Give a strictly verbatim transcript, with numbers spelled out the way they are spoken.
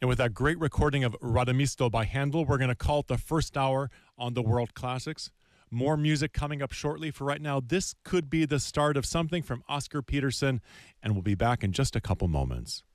And with that great recording of Radamisto by Handel, we're going to call it the first hour on the World Classics. More music coming up shortly. For right now, this could be the start of something from Oscar Peterson, and we'll be back in just a couple moments.